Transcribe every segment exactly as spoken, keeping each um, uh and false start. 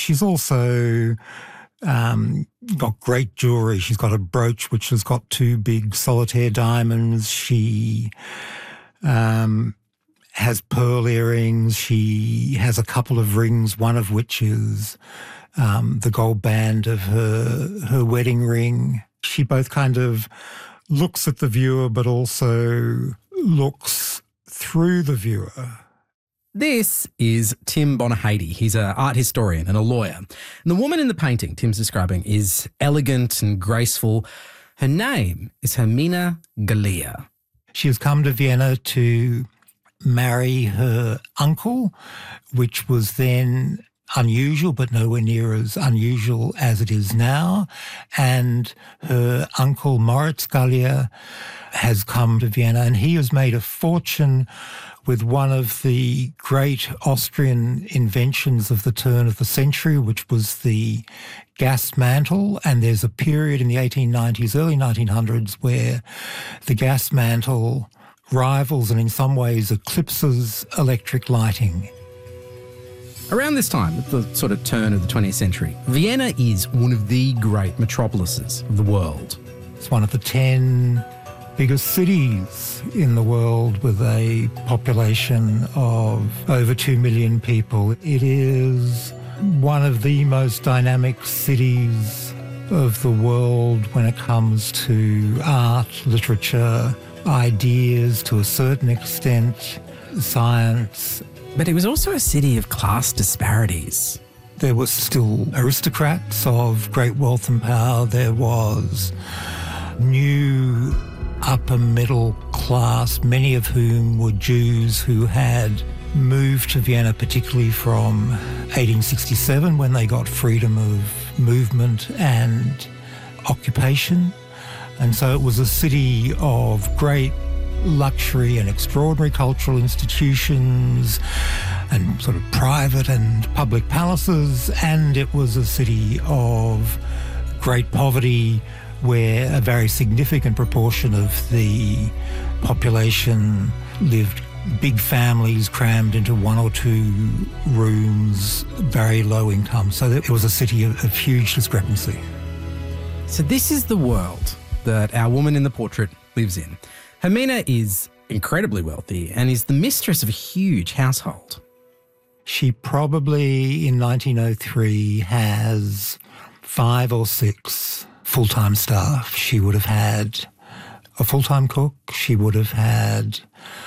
she's also um, got great jewellery. She's got a brooch which has got two big solitaire diamonds. She um, has pearl earrings. She has a couple of rings, one of which is um, the gold band of her her wedding ring. She both kind of looks at the viewer but also looks through the viewer. This is Tim Bonahady. He's an art historian and a lawyer. And the woman in the painting Tim's describing is elegant and graceful. Her name is Hermina Gallia. She has come to Vienna to marry her uncle, which was then unusual, but nowhere near as unusual as it is now. And her uncle, Moritz Gallia, has come to Vienna, and he has made a fortune with one of the great Austrian inventions of the turn of the century, which was the gas mantle. And there's a period in the eighteen nineties, early nineteen hundreds, where the gas mantle rivals and in some ways eclipses electric lighting. Around this time, at the sort of turn of the twentieth century, Vienna is one of the great metropolises of the world. It's one of the ten biggest cities in the world with a population of over two million people. It is one of the most dynamic cities of the world when it comes to art, literature, ideas, to a certain extent, science. But it was also a city of class disparities. There were still aristocrats of great wealth and power. There was new upper middle class, many of whom were Jews who had moved to Vienna, particularly from eighteen sixty-seven when they got freedom of movement and occupation. And so it was a city of great luxury and extraordinary cultural institutions and sort of private and public palaces, and it was a city of great poverty where a very significant proportion of the population lived big families crammed into one or two rooms, very low income. So it was a city of, of huge discrepancy. So this is the world that our woman in the portrait lives in. Hermina is incredibly wealthy and is the mistress of a huge household. She probably, in nineteen oh three, has five or six full-time staff. She would have had a full-time cook. She would have had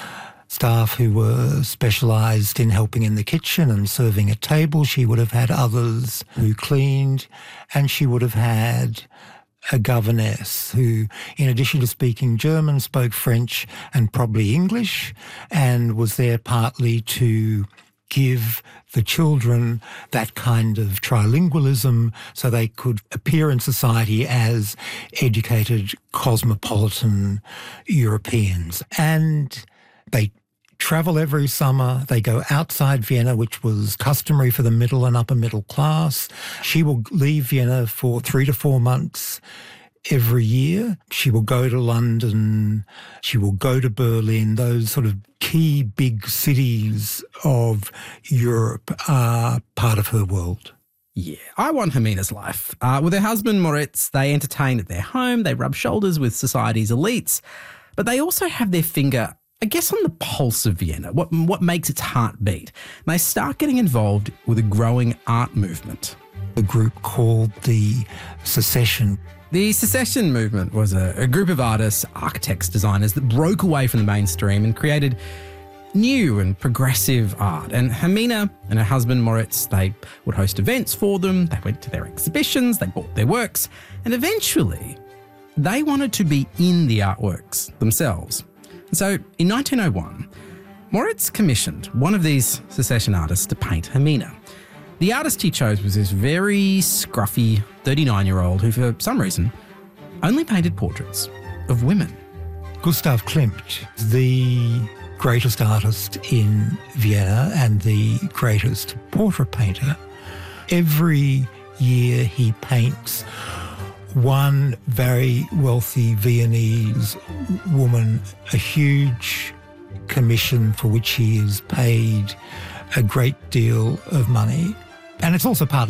staff who were specialised in helping in the kitchen and serving at table. She would have had others who cleaned, and she would have had a governess who, in addition to speaking German, spoke French and probably English, and was there partly to give the children that kind of trilingualism so they could appear in society as educated, cosmopolitan Europeans. And they travel every summer. They go outside Vienna, which was customary for the middle and upper middle class. She will leave Vienna for three to four months every year. She will go to London. She will go to Berlin. Those sort of key big cities of Europe are part of her world. Yeah, I want Hermina's life. Uh, with her husband, Moritz, they entertain at their home. They rub shoulders with society's elites. But they also have their finger, I guess, on the pulse of Vienna, what what makes its heart beat. And they start getting involved with a growing art movement. A group called the Secession. The Secession movement was a, a group of artists, architects, designers that broke away from the mainstream and created new and progressive art. And Hermina and her husband Moritz, they would host events for them. They went to their exhibitions. They bought their works. And eventually, they wanted to be in the artworks themselves. So in nineteen oh one, Moritz commissioned one of these Secession artists to paint Hermina. The artist he chose was this very scruffy thirty-nine-year-old who, for some reason, only painted portraits of women. Gustav Klimt, the greatest artist in Vienna and the greatest portrait painter. Every year he paints one very wealthy Viennese woman, a huge commission for which he is paid a great deal of money. And it's also partly